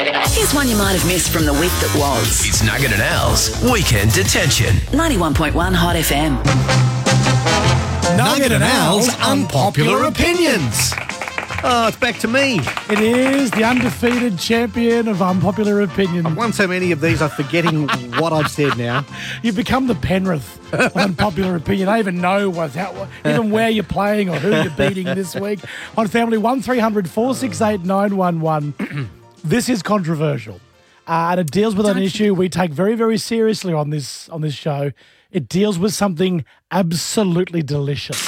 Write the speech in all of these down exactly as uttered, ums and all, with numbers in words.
Here's one you might have missed from the week that was. It's Nugget and Al's Weekend Detention. ninety-one point one Hot F M. Nugget and Al's Unpopular Opinions. Oh, it's back to me. It is the undefeated champion of unpopular opinion. I've won so many of these, I'm forgetting what I've said now. You've become the Penrith of unpopular opinion. I even know what's out, even where you're playing or who you're beating this week. On family one three hundred four six eight nine one one. This is controversial, uh, and it deals with an issue we take very, very seriously on this on this show. It deals with something absolutely delicious.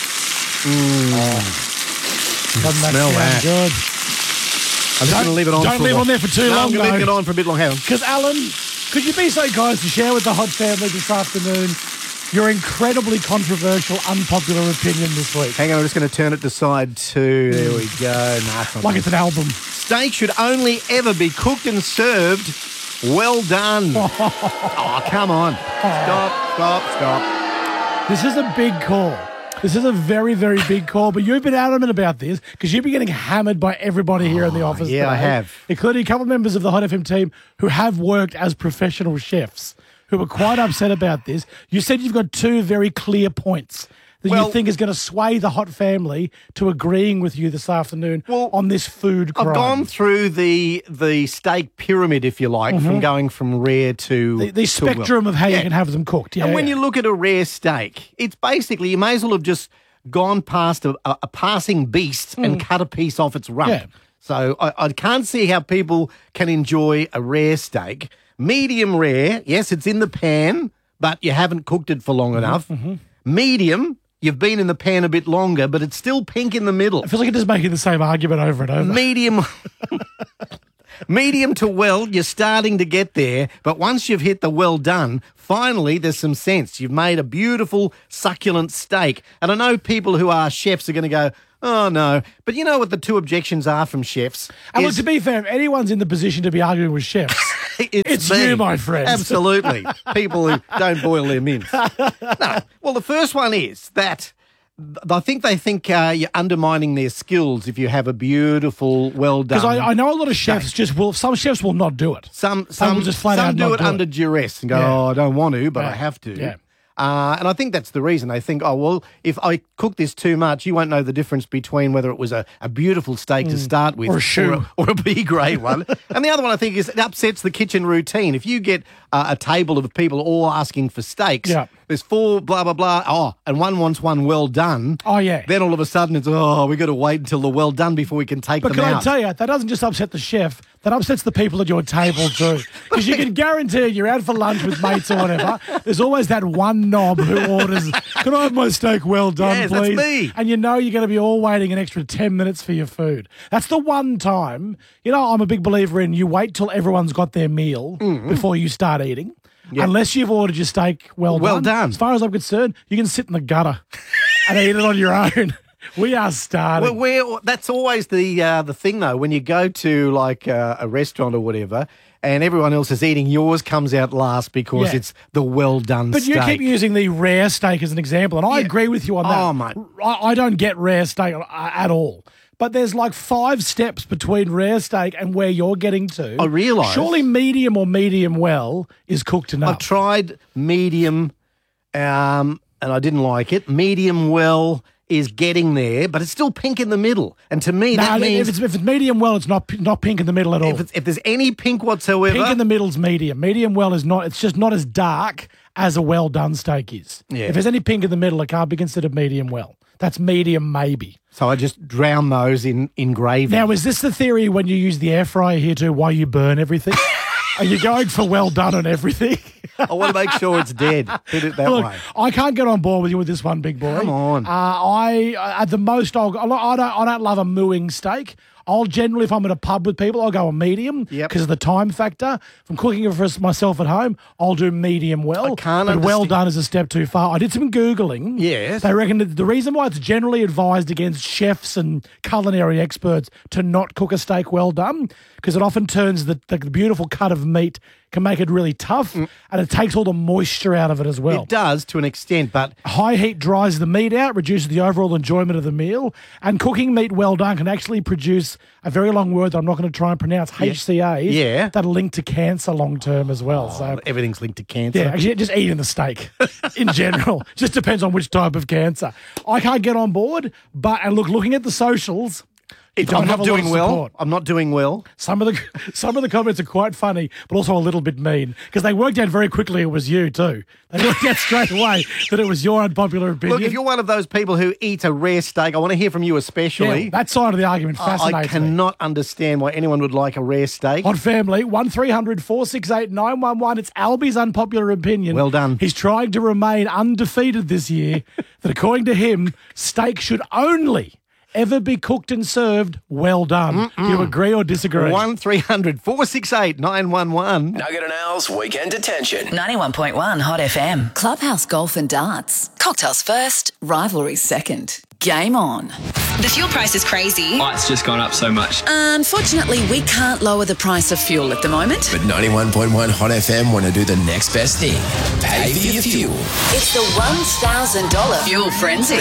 Mm. Oh. Doesn't that Smell sound that. good? I'm just going to leave it on. Don't for leave a it on there for too no, long, I'm going to leave it on for a bit long. Hang on. Because, Alan, could you be so kind to share with the Hot family this afternoon your incredibly controversial, unpopular opinion this week? Hang on, I'm just going to turn it to side two. There we go. Nah, like it's an album. Steak should only ever be cooked and served well done. Oh, come on. Stop, stop, stop. This is a big call. This is a very, very big call, but you've been adamant about this because you've been getting hammered by everybody here in the office yeah, today, I have. Including a couple of members of the Hot F M team who have worked as professional chefs who are quite upset about this. You said you've got two very clear points that well, you think is going to sway the Hot family to agreeing with you this afternoon well, on this food crime. I've gone through the the steak pyramid, if you like, mm-hmm. from going from rare to... The, the to spectrum well. of how yeah. you can have them cooked. Yeah, and when yeah. you look at a rare steak, it's basically, you may as well have just gone past a, a, a passing beast mm. and cut a piece off its rump. Yeah. So I, I can't see how people can enjoy a rare steak. Medium rare, yes, it's in the pan, but you haven't cooked it for long mm-hmm. enough. Mm-hmm. Medium... You've been in the pan a bit longer, but it's still pink in the middle. I feel like it's just making the same argument over and over. Medium, medium to well, you're starting to get there, but once you've hit the well done, finally there's some sense. You've made a beautiful, succulent steak. And I know people who are chefs are going to go, oh, no. But you know what the two objections are from chefs? And is, look, to be fair, if anyone's in the position to be arguing with chefs, it's, it's me. you, my friend. Absolutely. People who don't boil their mince. No. Well, the first one is that I think they think uh, you're undermining their skills if you have a beautiful, well done. Because I, I know a lot of chefs just will. Some chefs will not do it. Some some will just flat some out do not it do under it. duress and go, Yeah. oh, I don't want to, but Yeah. I have to. Yeah. Uh, and I think that's the reason. They think, oh, well, if I cook this too much, you won't know the difference between whether it was a, a beautiful steak mm. to start with or a shoe. Or a, or a B-grade one. And the other one, I think, is it upsets the kitchen routine. If you get uh, a table of people all asking for steaks, yeah. there's four blah, blah, blah, oh, and one wants one well done. Oh, yeah. Then all of a sudden it's, oh, we've got to wait until the well done before we can take but them can out. I tell you, that doesn't just upset the chef, that upsets the people at your table too. Because you can guarantee you're out for lunch with mates or whatever, there's always that one knob who orders, can I have my steak well done, Yes, please? that's me. And you know you're going to be all waiting an extra ten minutes for your food. That's the one time, you know, I'm a big believer in you wait till everyone's got their meal mm-hmm. before you start eating. Yep. Unless you've ordered your steak well, well done. done. As far as I'm concerned, you can sit in the gutter and eat it on your own. We are starting. Well, we're, that's always the uh, the thing, though. When you go to like uh, a restaurant or whatever, and everyone else is eating, yours comes out last because yeah. it's the well done. But steak. you keep using the rare steak as an example, and I yeah. agree with you on that. Oh, mate, I, I don't get rare steak at all. But there's like five steps between rare steak and where you're getting to. I realise. Surely medium or medium well is cooked enough. I've tried medium, um, and I didn't like it. Medium well is getting there, but it's still pink in the middle. And to me, no, that means... If it's, if it's medium well, it's not not pink in the middle at all. If, it's, if there's any pink whatsoever... Pink in the middle's medium. Medium well is not... It's just not as dark as a well-done steak is. Yeah. If there's any pink in the middle, it can't be considered medium well. That's medium maybe. So I just drown those in, in gravy. Now, is this the theory when you use the air fryer here too, why you burn everything? Are you going for well done on everything? I want to make sure it's dead. Put it that Look, way. I can't get on board with you with this one, big boy. Come on. Uh, I at the most, I'll, I don't, I don't love a mooing steak. I'll generally, if I'm at a pub with people, I'll go a medium because Yep. of the time factor. If I'm cooking it for myself at home, I'll do medium well. I can't but well understand- done is a step too far. I did some Googling. Yes. They reckon that the reason why it's generally advised against chefs and culinary experts to not cook a steak well done, because it often turns the, the beautiful cut of meat, can make it really tough, mm. and it takes all the moisture out of it as well. It does to an extent, but... High heat dries the meat out, reduces the overall enjoyment of the meal, and cooking meat well done can actually produce plus a very long word that I'm not going to try and pronounce, H C As, Yeah. that are linked to cancer long term as well. So Everything's linked to cancer. yeah, actually, just eating the steak in general. Just depends on which type of cancer. I can't get on board, but and look, looking at the socials, you don't I'm have not a lot doing of well. support. I'm not doing well. Some of the some of the comments are quite funny, but also a little bit mean because they worked out very quickly it was you too. They worked out straight away that it was your unpopular opinion. Look, if you're one of those people who eat a rare steak, I want to hear from you especially. yeah, that side of the argument fascinates I me. cannot understand why anyone would like a rare steak. On family, one three hundred four six eight nine one one. It's Albie's unpopular opinion. Well done. He's trying to remain undefeated this year, that according to him, steak should only ever be cooked and served well done. Do you agree or disagree? one three hundred four six eight nine one one. Nugget and Al's Weekend Detention. ninety-one point one Hot F M. Clubhouse Golf and Darts. Cocktails first, rivalry second. Game on. The fuel price is crazy. Oh, it's just gone up so much. Unfortunately, we can't lower the price of fuel at the moment. But ninety-one point one Hot F M want to do the next best thing. Pay for your fuel. It's the one thousand dollars Fuel Frenzy.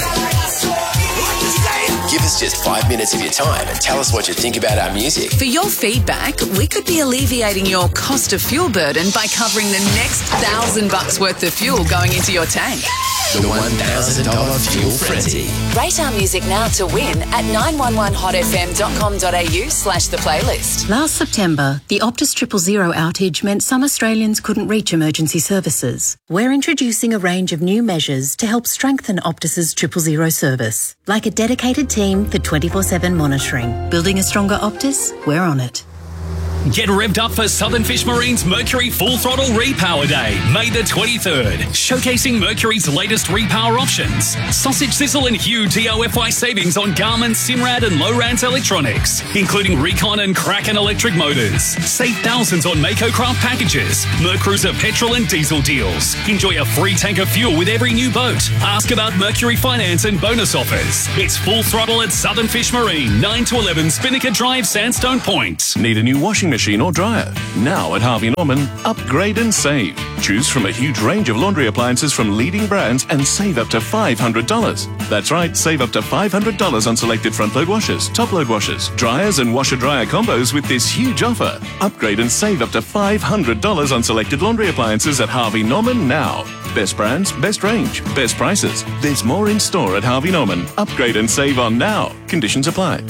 Give us just five minutes of your time and tell us what you think about our music. For your feedback, we could be alleviating your cost of fuel burden by covering the next thousand bucks worth of fuel going into your tank. The one thousand dollars Fuel Frenzy. Rate our music now to win at nine one one hot f m dot com dot a u slash the playlist. Last September, the Optus Triple Zero outage meant some Australians couldn't reach emergency services. We're introducing a range of new measures to help strengthen Optus's Triple Zero service, like a dedicated team for twenty-four seven monitoring. Building a stronger Optus? We're on it. Get revved up for Southern Fish Marine's Mercury Full Throttle Repower Day, May the twenty-third. Showcasing Mercury's latest repower options. Sausage Sizzle and Hue D O F I savings on Garmin, Simrad and Lowrance electronics, including Recon and Kraken electric motors. Save thousands on Mako Craft packages, Mercruiser petrol and diesel deals. Enjoy a free tank of fuel with every new boat. Ask about Mercury finance and bonus offers. It's Full Throttle at Southern Fish Marine, nine to eleven Spinnaker Drive, Sandstone Point. Need a new washing machine or dryer? Now at Harvey Norman, upgrade and save. Choose from a huge range of laundry appliances from leading brands and save up to five hundred dollars. That's right, save up to five hundred dollars on selected front-load washers, top-load washers, dryers and washer-dryer combos with this huge offer. Upgrade and save up to five hundred dollars on selected laundry appliances at Harvey Norman now. Best brands, best range, best prices. There's more in store at Harvey Norman. Upgrade and save on now. Conditions apply.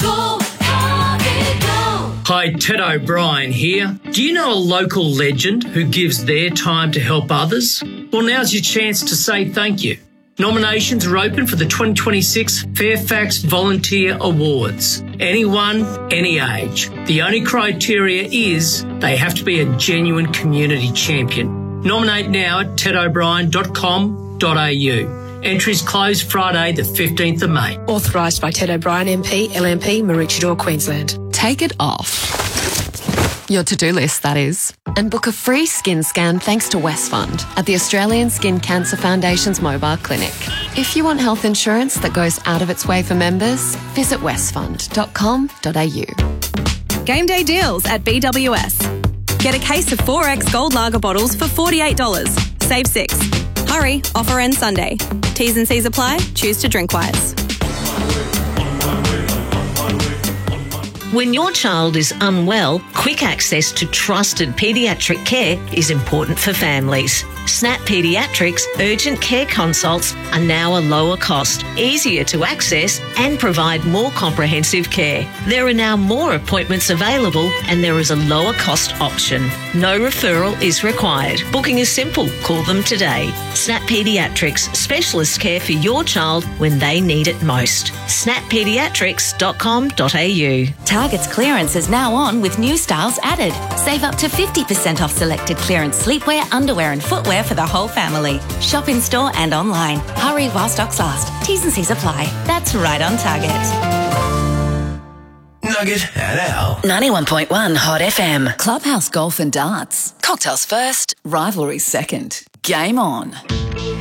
Hi, Ted O'Brien here. Do you know a local legend who gives their time to help others? Well, now's your chance to say thank you. Nominations are open for the twenty twenty-six Fairfax Volunteer Awards. Anyone, any age. The only criteria is they have to be a genuine community champion. Nominate now at ted o'brien dot com dot a u. Entries close Friday the fifteenth of May. Authorised by Ted O'Brien M P, L M P, Maroochydore, Queensland. Take it off your to-do list, that is, and book a free skin scan thanks to Westfund at the Australian Skin Cancer Foundation's mobile clinic. If you want health insurance that goes out of its way for members, visit westfund dot com dot a u. Game day deals at B W S. Get a case of four X Gold Lager bottles for forty-eight dollars. Save six. Hurry, offer ends Sunday. T's and C's apply. Choose to drink wise. When your child is unwell, quick access to trusted paediatric care is important for families. Snap Paediatrics urgent care consults are now a lower cost, easier to access and provide more comprehensive care. There are now more appointments available and there is a lower cost option. No referral is required. Booking is simple. Call them today. Snap Paediatrics, specialist care for your child when they need it most. snap paediatrics dot com dot a u. Target's clearance is now on with new styles added. Save up to fifty percent off selected clearance sleepwear, underwear and footwear for the whole family. Shop in store and online. Hurry while stocks last. T's and C's apply. That's right on Target. Nugget and Al. ninety-one point one Hot F M. Clubhouse Golf and Darts. Cocktails first, rivalry second. Game on.